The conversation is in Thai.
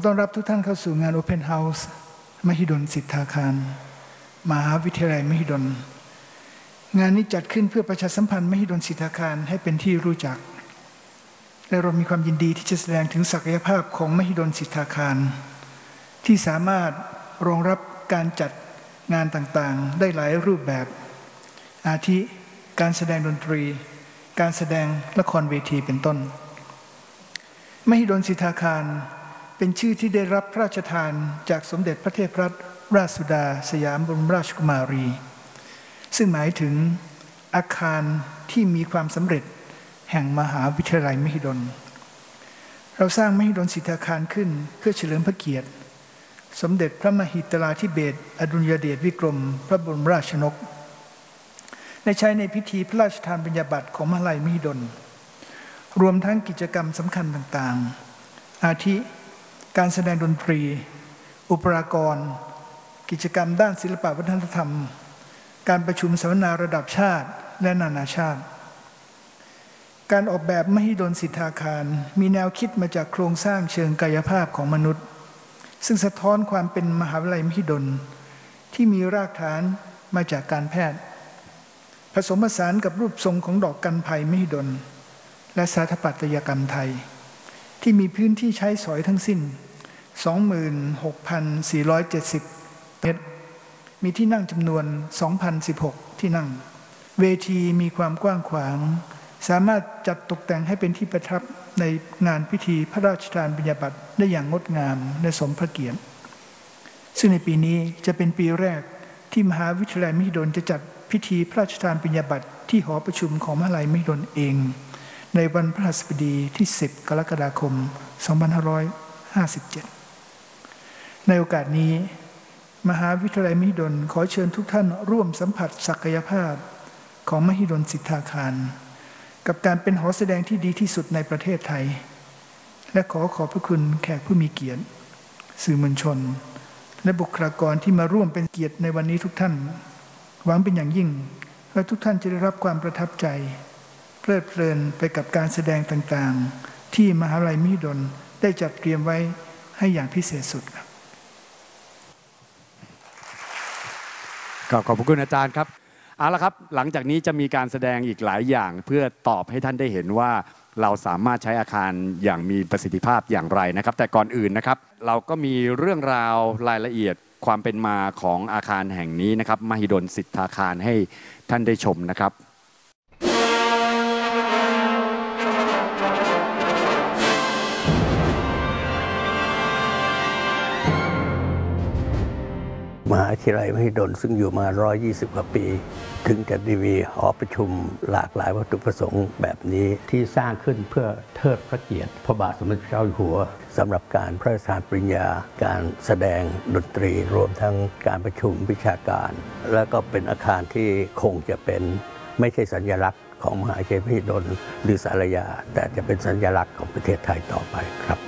ต้อนรับทุกท่านเข้าสู่งาน Open House มหิดลสิทธาคารมหาวิทยาลัยมหิดลงานนี้จัดขึ้นเพื่อประชาสัมพันธ์มหิดลสิทธาคารให้เป็นที่รู้จักและเรามีความยินดีที่จะแสดงถึงศักยภาพของมหิดลสิทธาคารที่สามารถรองรับการจัดงานต่างๆได้หลายรูปแบบอาทิการแสดงดนตรีการแสดงละครเวทีเป็นต้นมหิดลสิทธาคารเป็นชื่อที่ได้รับพระราชทานจากสมเด็จพระเทพรัตนราชสุดาสยามบรมราชกุมารีซึ่งหมายถึงอาคารที่มีความสำเร็จแห่งมหาวิทยาลัยมหิดลเราสร้างมหิดลสิทธาคารขึ้นเพื่อเฉลิมพระเกียรติสมเด็จพระมหิดลาธิเบศรอดุลยเดชวิกรมพระบรมราชชนกได้ใช้ในพิธีพระราชทานปริญญาบัตรของมหาวิทยาลัยมหิดลรวมทั้งกิจกรรมสำคัญต่างๆอาทิการแสดงดนตรีอุปกรณ์กิจกรรมด้านศิลปวัฒนธรรมการประชุมสัมมนาระดับชาติและนานาชาติการออกแบบมหิดลสิทธาคารมีแนวคิดมาจากโครงสร้างเชิงกายภาพของมนุษย์ซึ่งสะท้อนความเป็นมหาวิทยาลัยมหิดลที่มีรากฐานมาจากการแพทย์ผสมผสานกับรูปทรงของดอกกันไผ่มหิดลและสถาปัตยกรรมไทยที่มีพื้นที่ใช้สอยทั้งสิ้น 26,470 เมตรมีที่นั่งจำนวน 2,016 ที่นั่งเวทีมีความกว้างขวางสามารถจัดตกแต่งให้เป็นที่ประทับในงานพิธีพระราชทานปริญญาบัตรได้อย่างงดงามและสมพระเกียรติซึ่งในปีนี้จะเป็นปีแรกที่มหาวิทยาลัยมหิดลจะจัดพิธีพระราชทานปริญญาบัตรที่หอประชุมของมหาวิทยาลัยมหิดลเองในวันพฤหัสบดีที่ 10 กรกฎาคม 2557 ในโอกาสนี้มหาวิทยาลัยมหิดลขอเชิญทุกท่านร่วมสัมผัสศักยภาพของมหิดลสิทธาคารกับการเป็นหอแสดงที่ดีที่สุดในประเทศไทยและขอบพระคุณแขกผู้มีเกียรติสื่อมวลชนและบุคลากรที่มาร่วมเป็นเกียรติในวันนี้ทุกท่านหวังเป็นอย่างยิ่งว่าทุกท่านจะได้รับความประทับใจเพลิดเพลินไปกับการแสดงต่างๆที่มหาวิทยาลัยมหิดลได้จัดเตรียมไว้ให้อย่างพิเศษสุดครับขอบคุณอาจารย์ครับเอาละครับหลังจากนี้จะมีการแสดงอีกหลายอย่างเพื่อตอบให้ท่านได้เห็นว่าเราสามารถใช้อาคารอย่างมีประสิทธิภาพอย่างไรนะครับแต่ก่อนอื่นนะครับเราก็มีเรื่องราวรายละเอียดความเป็นมาของอาคารแห่งนี้นะครับมหิดลสิทธาคารให้ท่านได้ชมนะครับมหาวิทยาลัยมหิดลซึ่งอยู่มา120 กว่าปีถึงจะมีหอประชุมหลากหลายวัตถุประสงค์แบบนี้ที่สร้างขึ้นเพื่อเทิดพระเกียรติพระบาทสมเด็จพระเจ้าอยู่หัวสำหรับการพระราชทานปริญญาการแสดงดนตรีรวมทั้งการประชุมวิชาการและก็เป็นอาคารที่คงจะเป็นไม่ใช่สัญลักษณ์ของมหาวิทยาลัยมหิดลหรือสารยาแต่จะเป็นสัญลักษณ์ของประเทศไทยต่อไปครับ